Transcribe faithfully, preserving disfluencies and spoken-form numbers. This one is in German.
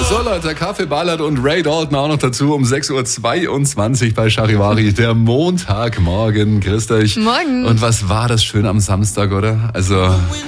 So Leute, Kaffee Ballard und Ray Dalton auch noch dazu um sechs Uhr zweiundzwanzig bei Charivari, der Montagmorgen. Grüßt euch. Morgen. Und was war das schön am Samstag, oder? Also